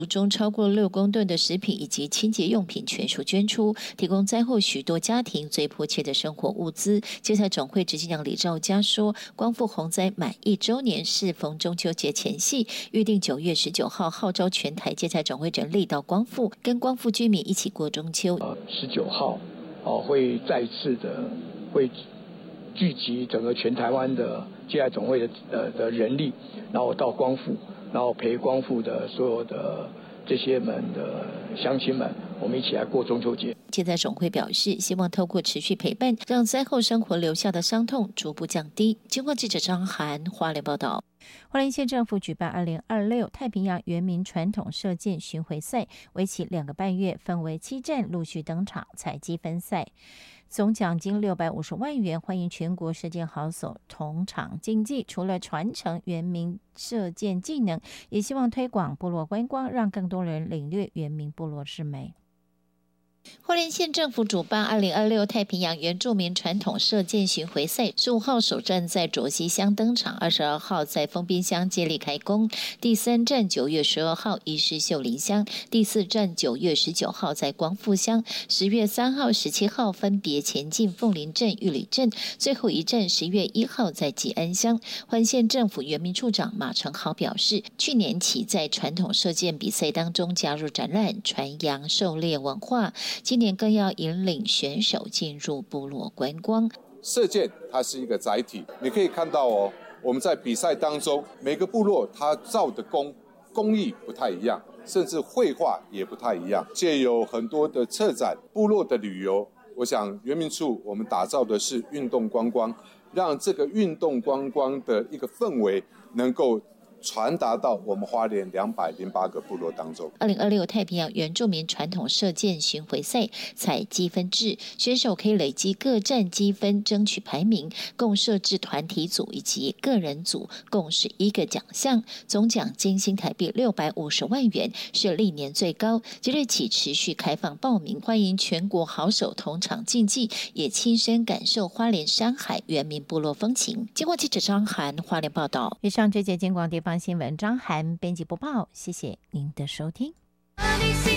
中超过6公吨的食品以及清洁用品全数捐出，提供灾后许多家庭最迫切的生活物资。芥菜总会执行长李兆嘉说，光复洪灾满1周年，适逢中秋节前夕，预定9月19号号召全台芥菜总会人力到光复，跟光复居民一起过中秋。 19号会再次的会聚集整个全台湾的芥菜总会的人力，然后到光复，然后陪光复的所有的这些们的乡亲们，我们一起来过中秋节。 芥菜总会表示，希望透过持续陪伴，让灾后生活留下的伤痛逐步降低。经过记者张涵花莲报道。 花莲县政府举办2026太平洋原民传统射箭巡回赛，为期2个半月，分为7站陆续登场，采积分赛。总奖金650万元，欢迎全国射箭好手同场竞技。除了传承原民射箭技能，也希望推广部落观光，让更多人领略原民部落之美。 花莲县政府主办2026太平洋原住民传统射箭巡回赛，15号首站在卓溪乡登场，22号在丰滨乡接力开工，第3站9月12号移师秀林乡，第4站9月19号在光复乡，10月3号、17号分别前进凤林镇、玉里镇，最后一站10月1号在吉安乡。花县政府原民处长马成豪表示，去年起在传统射箭比赛当中加入展览，传扬狩猎文化。今年更要引领选手进入部落观光。 射箭它是一个载体，你可以看到我们在比赛当中，每个部落它造的工艺不太一样，甚至绘画也不太一样。借有很多的策展、部落的旅游，我想原民处我们打造的是运动观光，让这个运动观光的一个氛围能够传达到我们花莲208个部落当中。 2026太平洋原住民传统射箭巡回赛采积分制，选手可以累积各站积分争取排名，共设置团体组以及个人组，共11个奖项，总奖金新台币650万元，是历年最高。即日起持续开放报名，欢迎全国好手同场竞技，也亲身感受花莲山海原民部落风情。经过记者张涵花莲报道。 以上这节金广地方新闻，张涵编辑播报，谢谢您的收听。